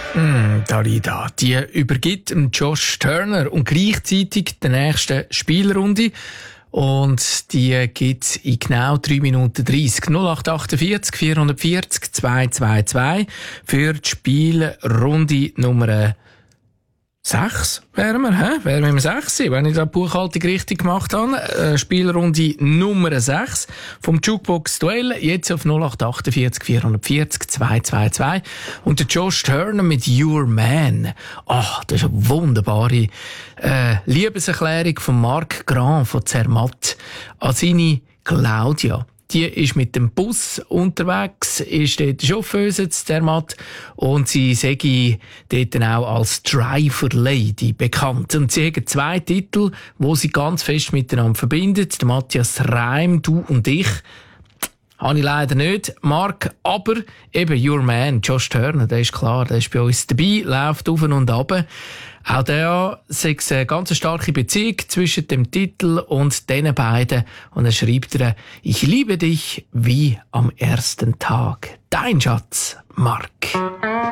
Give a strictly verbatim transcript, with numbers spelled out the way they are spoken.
Mm, Dalida, die übergibt Josh Turner und gleichzeitig die nächste Spielrunde. Und die gibt's in genau drei Minuten dreißig. null acht achtundvierzig vierhundertvierzig zweihundertzweiundzwanzig für die Spielrunde Nummer sechs wären wir, hä? Wären wir im sechs, wenn ich da die Buchhaltung richtig gemacht habe. Äh, Spielrunde Nummer sechs vom Jukebox Duell. Jetzt auf null acht achtundvierzig vierhundertvierzig zweihundertzweiundzwanzig. Und der Josh Turner mit Your Man. Ach, das ist eine wunderbare äh, Liebeserklärung von Marc Grand von Zermatt an seine Claudia. Die ist mit dem Bus unterwegs, ist dort Chauffeuse zu Zermatt und sie sei dort auch als Driver Lady bekannt. Und sie haben zwei Titel, die sie ganz fest miteinander verbindet. Der Matthias Reim, Du und ich. Habe ich leider nicht, Marc, aber eben Your Man, Josh Turner, der ist klar, der ist bei uns dabei, läuft auf und ab. Auch der sagt eine ganz starke Beziehung zwischen dem Titel und den beiden. Und er schreibt er, ich liebe dich wie am ersten Tag. Dein Schatz, Marc.